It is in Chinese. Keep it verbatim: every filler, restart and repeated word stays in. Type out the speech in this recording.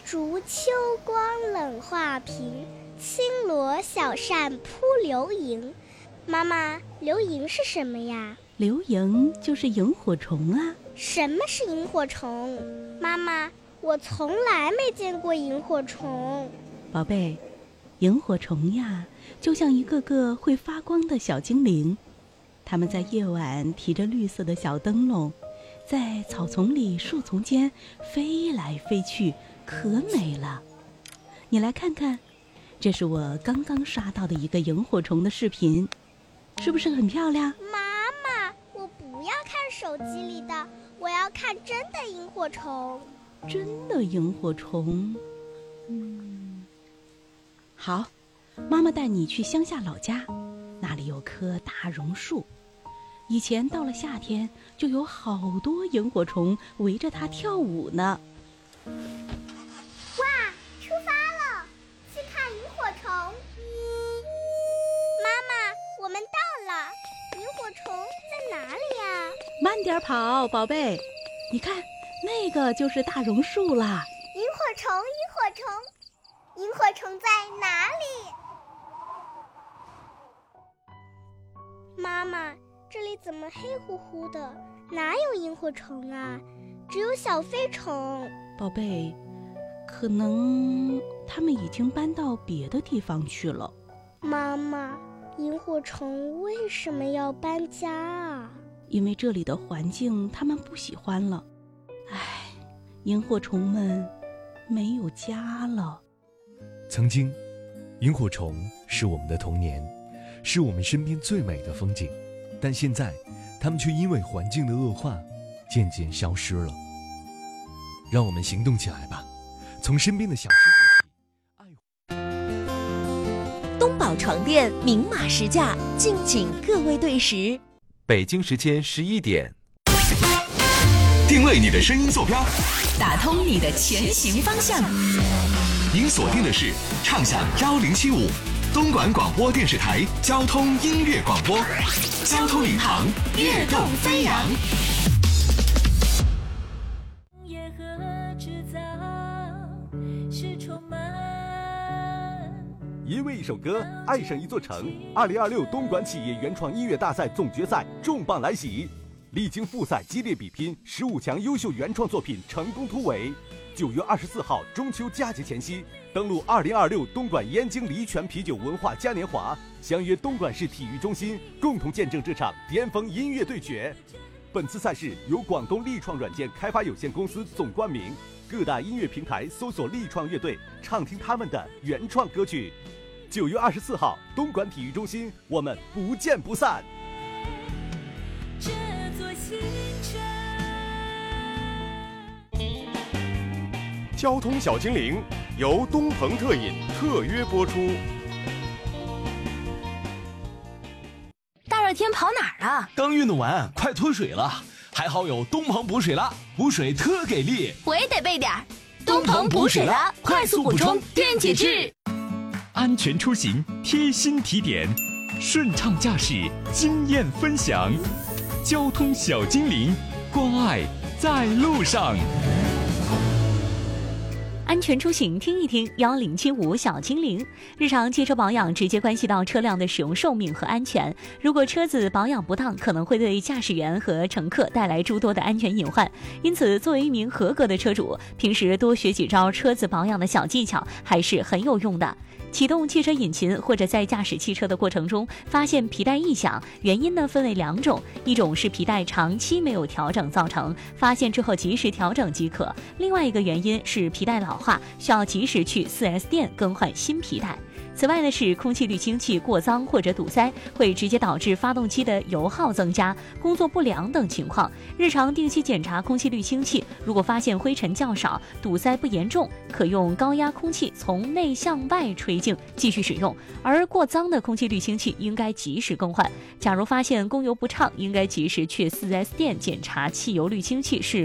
竹秋光冷画屏，轻罗小扇扑流萤。妈妈，流萤是什么呀？ 流萤就是萤火虫啊。 什么是萤火虫？妈妈，我从来没见过萤火虫。 宝贝，萤火虫呀，就像一个个会发光的小精灵，它们在夜晚提着绿色的小灯笼，在草丛里树丛间飞来飞去，可美了。你来看看，这是我刚刚刷到的一个萤火虫的视频，是不是很漂亮？ 妈妈，我不要看手机里的，我要看真的萤火虫。 真的萤火虫？嗯，好，妈妈带你去乡下老家，那里有棵大榕树，以前到了夏天就有好多萤火虫围着它跳舞呢。 哇，出发了，去看萤火虫。妈妈，我们到了，萤火虫在哪里呀？ 慢点跑，宝贝，你看那个就是大榕树啦。 萤火虫，萤火虫，萤火虫在哪里？妈妈，这里怎么黑乎乎的？哪有萤火虫啊？只有小飞虫。 宝贝，可能他们已经搬到别的地方去了。 妈妈，萤火虫为什么要搬家啊？ 因为这里的环境他们不喜欢了。唉，萤火虫们没有家了。 曾经，萤火虫是我们的童年，是我们身边最美的风景，但现在它们却因为环境的恶化渐渐消失了。让我们行动起来吧，从身边的小事做起。 东宝床垫明码实价，敬请各位对时。 北京时间十一点， 定位你的声音坐标， 打通你的前行方向。 您锁定的是畅享幺零七五东莞广播电视台交通音乐广播，交通领航，跃动飞扬。 因为一首歌爱上一座城，二零二六东莞企业原创音乐大赛总决赛重磅来袭，历经复赛激烈比拼，十五强优秀原创作品成功突围。九月二十四号中秋佳节前夕，登陆二零二六东莞燕京黎泉啤酒文化嘉年华，相约东莞市体育中心，共同见证这场巅峰音乐对决。本次赛事由广东力创软件开发有限公司总冠名，各大音乐平台搜索力创乐队，畅听他们的原创歌曲。九月二十四号，东莞体育中心，我们不见不散。 这座新城， 交通小精灵由东鹏特饮特约播出。 大热天跑哪儿啊？ 刚运动完，快脱水了，还好有东鹏补水了，补水特给力。 我也得备点儿。东鹏补水了，快速补充电解质。 安全出行贴心提点，顺畅驾驶经验分享，交通小精灵，关爱在路上。 安全出行听一听，幺零七五小精灵。日常汽车保养直接关系到车辆的使用寿命和安全，如果车子保养不当，可能会对驾驶员和乘客带来诸多的安全隐患。因此，作为一名合格的车主，平时多学几招车子保养的小技巧还是很有用的。启动汽车引擎或者在驾驶汽车的过程中发现皮带异响，原因呢分为两种，一种是皮带长期没有调整造成，发现之后及时调整即可；另外一个原因是皮带老化，需要及时去 四 S 店更换新皮带。此外呢，是空气滤清器过脏或者堵塞，会直接导致发动机的油耗增加、工作不良等情况。日常定期检查空气滤清器，如果发现灰尘较少、堵塞不严重，可用高压空气从内向外吹净继续使用。而过脏的空气滤清器应该及时更换。假如发现供油不畅，应该及时去 四 S 店检查汽油滤清器是